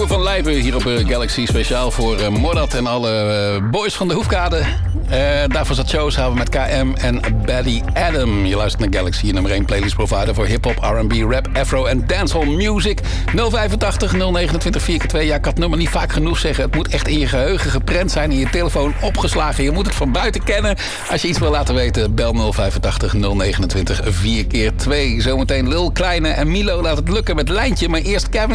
nieuwe van Lijpen hier op Galaxy. Speciaal voor Mordat en alle boys van de Hoefkade. Daarvoor zat Show samen met KM en Baddy Adam. Je luistert naar Galaxy, nummer 1 playlist provider voor hip-hop, R&B, rap, afro en dancehall music. 085 029 4x2. Ja, ik had het nummer niet vaak genoeg zeggen. Het moet echt in je geheugen geprent zijn, in je telefoon opgeslagen. Je moet het van buiten kennen. Als je iets wil laten weten, bel 085 029 4x2. Zometeen Lil Kleine en Milo laat het lukken met Lijntje. Maar eerst Kevin